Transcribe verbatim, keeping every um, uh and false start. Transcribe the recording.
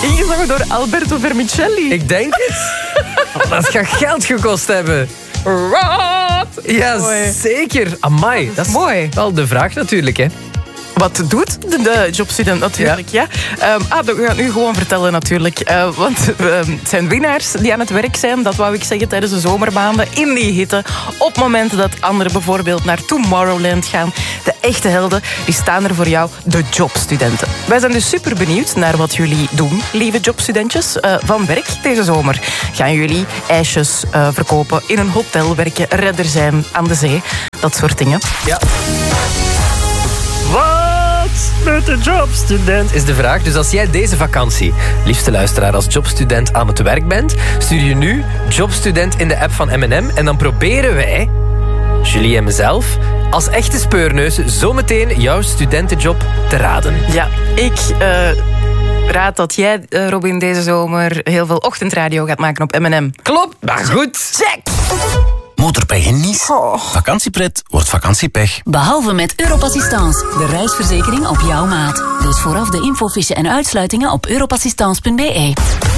Ingezongen door Alberto Vermicelli. Ik denk het. Dat gaat geld gekost hebben. Wat? Ja, Mooi. zeker. Amai, dat is Mooi. wel de vraag natuurlijk, hè. Wat doet de, de jobstudent natuurlijk, ja. ja. Um, ah, dat ga ik nu gewoon vertellen natuurlijk. Uh, want uh, het zijn winnaars die aan het werk zijn, dat wou ik zeggen, tijdens de zomermaanden. In die hitte, op momenten dat anderen bijvoorbeeld naar Tomorrowland gaan. De echte helden, die staan er voor jou, de jobstudenten. Wij zijn dus super benieuwd naar wat jullie doen, lieve jobstudentjes. Uh, van werk deze zomer. Gaan jullie ijsjes uh, verkopen, in een hotel werken, redder zijn aan de zee. Dat soort dingen. Ja. Wat met de jobstudent is de vraag. Dus als jij deze vakantie, liefste luisteraar, als jobstudent aan het werk bent, stuur je nu jobstudent in de app van M en M en dan proberen wij, Julie en mezelf, als echte speurneuzen zometeen jouw studentenjob te raden. Ja, ik uh, raad dat jij, uh, Robin, deze zomer heel veel ochtendradio gaat maken op M en M. Klopt, maar goed. Check! Motorpech in Nice. Oh. Vakantiepret wordt vakantiepech. Behalve met Europassistance, de reisverzekering op jouw maat. Lees vooraf de infofiche en uitsluitingen op europassistance punt be.